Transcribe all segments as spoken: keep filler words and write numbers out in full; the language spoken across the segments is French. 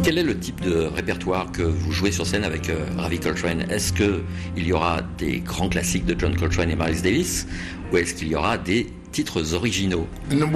Quel est le type de répertoire que vous jouez sur scène avec euh, Ravi Coltrane? Est-ce qu'il y aura des grands classiques de John Coltrane et Miles Davis, ou est-ce qu'il y aura des titres originaux?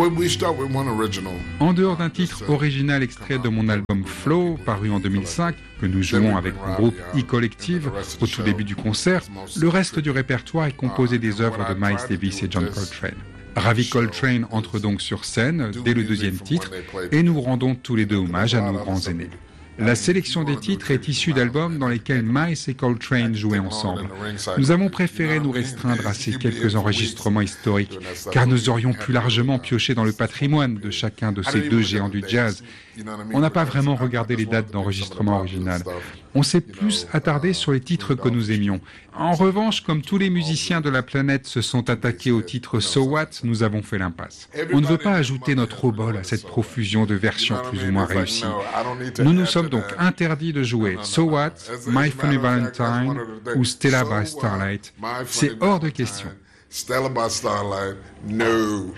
En dehors d'un titre original extrait de mon album Flow, paru en deux mille cinq, que nous jouons avec mon groupe E-Collective au tout début du concert, le reste du répertoire est composé des œuvres de Miles Davis et John Coltrane. Ravi Coltrane entre donc sur scène dès le deuxième titre et nous rendons tous les deux hommage à nos grands aînés. La sélection des titres est issue d'albums dans lesquels Miles et Coltrane jouaient ensemble. Nous avons préféré nous restreindre à ces quelques enregistrements historiques, car nous aurions pu largement piocher dans le patrimoine de chacun de ces deux géants du jazz. On n'a pas vraiment regardé les dates d'enregistrement original. On s'est plus attardé sur les titres que nous aimions. En revanche, comme tous les musiciens de la planète se sont attaqués au titre So What, nous avons fait l'impasse. On ne veut pas ajouter notre obol à cette profusion de versions plus ou moins réussies. Nous nous sommes donc interdits de jouer So What, My Funny Valentine ou Stella by Starlight. C'est hors de question. Stella by Starlight, no.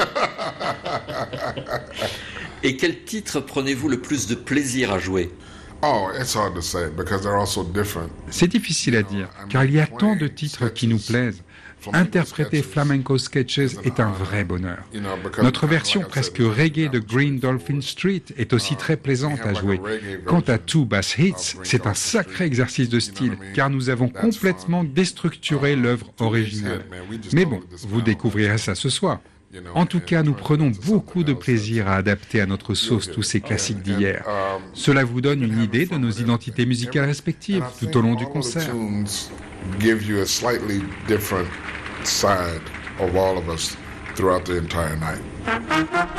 Et quel titre prenez-vous le plus de plaisir à jouer? Oh, it's hard to say because they're all so different. C'est difficile à dire, car il y a tant de titres qui nous plaisent. Interpréter Flamenco Sketches est un vrai bonheur. Notre version presque reggae de Green Dolphin Street est aussi très plaisante à jouer. Quant à Two Bass Hits, c'est un sacré exercice de style, car nous avons complètement déstructuré l'œuvre originale. Mais bon, vous découvrirez ça ce soir. En tout cas, nous prenons beaucoup de plaisir à adapter à notre sauce tous ces classiques d'hier. Cela vous donne une idée de nos identités musicales respectives tout au long du concert. Give you a slightly different side of all of us throughout the entire night.